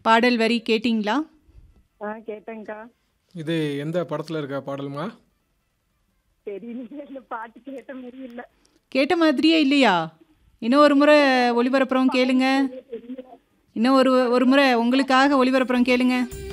பாடல் வரி கேட்டிங்களா? கேட்டேங்க்கா. இது எந்த படத்துல இருக்க பாடல்மா? தெரியலையே, இந்த பாட்டு கேட்ட மாரி இல்ல. கேட்ட மாதிரியே இல்லையா? இன்னும் ஒரு முறை ஒளிபரப்புறோம் கேளுங்க. இன்னும் ஒரு ஒரு முறை உங்களுக்காக ஒளிபரப்புறோம் கேளுங்க.